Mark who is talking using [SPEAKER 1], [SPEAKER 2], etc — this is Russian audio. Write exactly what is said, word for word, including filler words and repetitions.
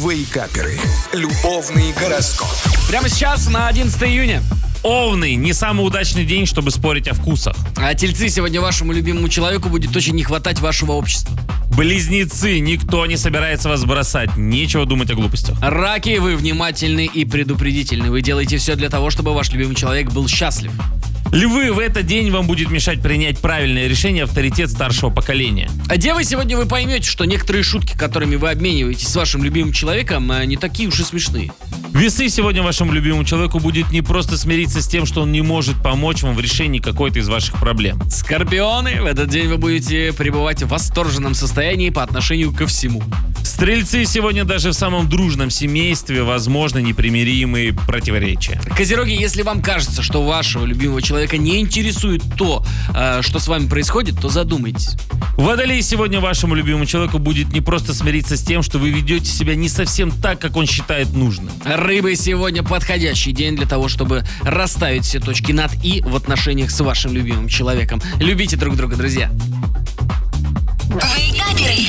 [SPEAKER 1] Вейкаперы. Любовный гороскоп.
[SPEAKER 2] Прямо сейчас на одиннадцатое июня.
[SPEAKER 3] Овны, не самый удачный день, чтобы спорить о вкусах.
[SPEAKER 2] А тельцы, сегодня вашему любимому человеку будет очень не хватать вашего общества.
[SPEAKER 3] Близнецы, никто не собирается вас бросать, нечего думать о глупостях.
[SPEAKER 2] Раки, вы внимательны и предупредительны. Вы делаете все для того, чтобы ваш любимый человек был счастлив.
[SPEAKER 3] Львы, в этот день вам будет мешать принять правильное решение авторитет старшего поколения.
[SPEAKER 2] А девы, сегодня вы поймете, что некоторые шутки, которыми вы обмениваетесь с вашим любимым человеком, не такие уж и смешные.
[SPEAKER 3] Весы, сегодня вашему любимому человеку будет не просто смириться с тем, что он не может помочь вам в решении какой-то из ваших проблем.
[SPEAKER 2] Скорпионы, в этот день вы будете пребывать в восторженном состоянии по отношению ко всему.
[SPEAKER 3] Стрельцы, сегодня даже в самом дружном семействе возможны непримиримые противоречия.
[SPEAKER 2] Козероги, если вам кажется, что вашего любимого человека не интересует то, что с вами происходит, то задумайтесь.
[SPEAKER 3] Водолей, сегодня вашему любимому человеку будет не просто смириться с тем, что вы ведете себя не совсем так, как он считает нужным.
[SPEAKER 2] Рыбы, сегодня подходящий день для того, чтобы расставить все точки над «и» в отношениях с вашим любимым человеком. Любите друг друга, друзья.
[SPEAKER 4] Вейкаперы.